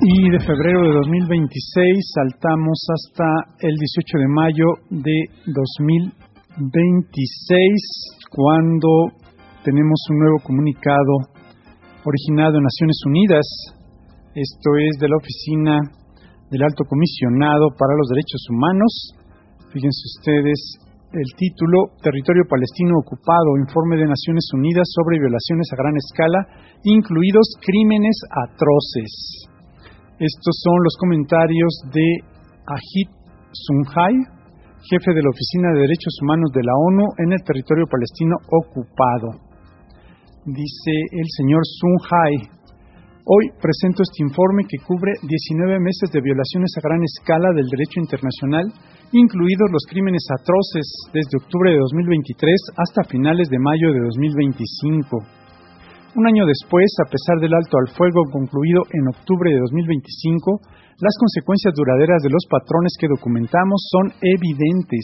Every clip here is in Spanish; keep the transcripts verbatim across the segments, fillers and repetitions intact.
Y de febrero de dos mil veintiséis saltamos hasta el dieciocho de mayo de dos mil veintiséis, cuando tenemos un nuevo comunicado originado en Naciones Unidas. Esto es de la Oficina del Alto Comisionado para los Derechos Humanos. Fíjense ustedes el título: Territorio Palestino Ocupado, Informe de Naciones Unidas sobre violaciones a gran escala, incluidos crímenes atroces. Estos son los comentarios de Ajit Sunjay, jefe de la Oficina de Derechos Humanos de la ONU en el territorio palestino ocupado. Dice el señor Sunjay: hoy presento este informe que cubre diecinueve meses de violaciones a gran escala del derecho internacional, incluidos los crímenes atroces desde octubre de dos mil veintitrés hasta finales de mayo de dos mil veinticinco. Un año después, a pesar del alto al fuego concluido en octubre de dos mil veinticinco, las consecuencias duraderas de los patrones que documentamos son evidentes.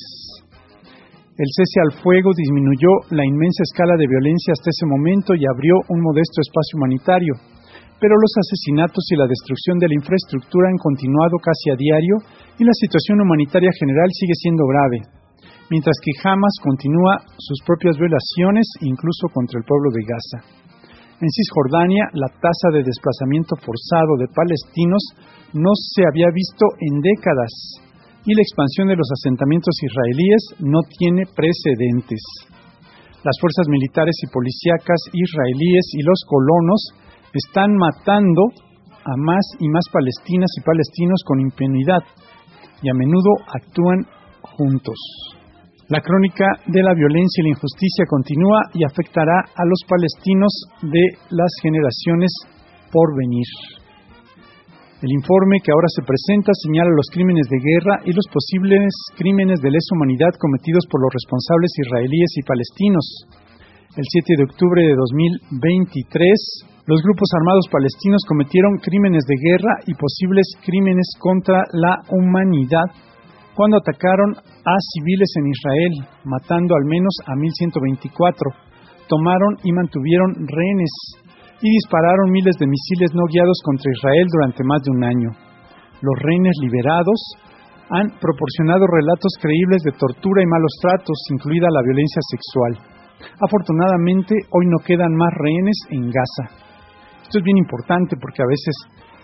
El cese al fuego disminuyó la inmensa escala de violencia hasta ese momento y abrió un modesto espacio humanitario, pero los asesinatos y la destrucción de la infraestructura han continuado casi a diario y la situación humanitaria general sigue siendo grave, mientras que Hamas continúa sus propias violaciones, incluso contra el pueblo de Gaza. En Cisjordania, la tasa de desplazamiento forzado de palestinos no se había visto en décadas y la expansión de los asentamientos israelíes no tiene precedentes. Las fuerzas militares y policíacas israelíes y los colonos están matando a más y más palestinas y palestinos con impunidad y a menudo actúan juntos. La crónica de la violencia y la injusticia continúa y afectará a los palestinos de las generaciones por venir. El informe que ahora se presenta señala los crímenes de guerra y los posibles crímenes de lesa humanidad cometidos por los responsables israelíes y palestinos. El siete de octubre de dos mil veintitrés, los grupos armados palestinos cometieron crímenes de guerra y posibles crímenes contra la humanidad cuando atacaron a civiles en Israel, matando al menos a mil ciento veinticuatro, tomaron y mantuvieron rehenes y dispararon miles de misiles no guiados contra Israel durante más de un año. Los rehenes liberados han proporcionado relatos creíbles de tortura y malos tratos, incluida la violencia sexual. Afortunadamente, hoy no quedan más rehenes en Gaza. Esto es bien importante porque a veces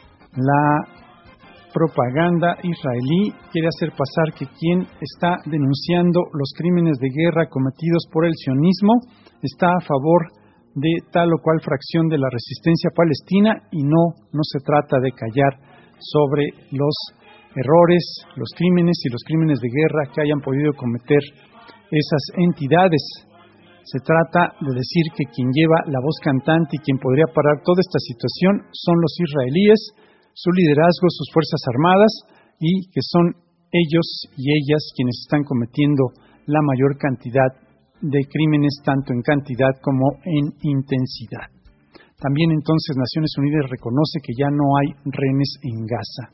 la propaganda israelí quiere hacer pasar que quien está denunciando los crímenes de guerra cometidos por el sionismo está a favor de tal o cual fracción de la resistencia palestina, y no, no se trata de callar sobre los errores, los crímenes y los crímenes de guerra que hayan podido cometer esas entidades. Se trata de decir que quien lleva la voz cantante y quien podría parar toda esta situación son los israelíes, su liderazgo, sus fuerzas armadas, y que son ellos y ellas quienes están cometiendo la mayor cantidad de crímenes, tanto en cantidad como en intensidad. También entonces Naciones Unidas reconoce que ya no hay rehenes en Gaza.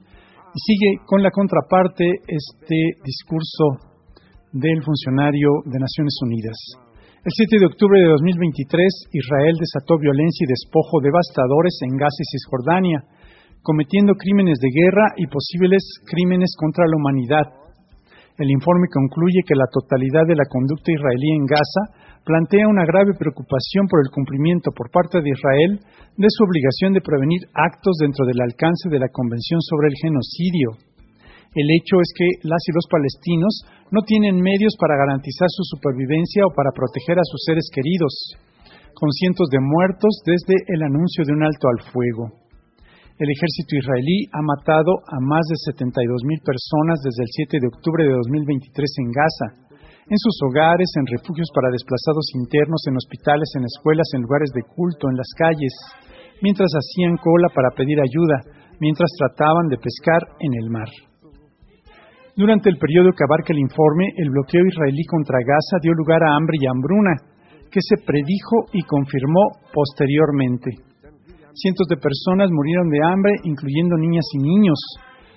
Y sigue con la contraparte este discurso del funcionario de Naciones Unidas. El siete de octubre de dos mil veintitrés, Israel desató violencia y despojo devastadores en Gaza y Cisjordania, cometiendo crímenes de guerra y posibles crímenes contra la humanidad. El informe concluye que la totalidad de la conducta israelí en Gaza plantea una grave preocupación por el cumplimiento por parte de Israel de su obligación de prevenir actos dentro del alcance de la Convención sobre el Genocidio. El hecho es que las y los palestinos no tienen medios para garantizar su supervivencia o para proteger a sus seres queridos, con cientos de muertos desde el anuncio de un alto al fuego. El ejército israelí ha matado a más de setenta y dos mil personas desde el siete de octubre de dos mil veintitrés en Gaza, en sus hogares, en refugios para desplazados internos, en hospitales, en escuelas, en lugares de culto, en las calles, mientras hacían cola para pedir ayuda, mientras trataban de pescar en el mar. Durante el periodo que abarca el informe, el bloqueo israelí contra Gaza dio lugar a hambre y hambruna, que se predijo y confirmó posteriormente. Cientos de personas murieron de hambre, incluyendo niñas y niños.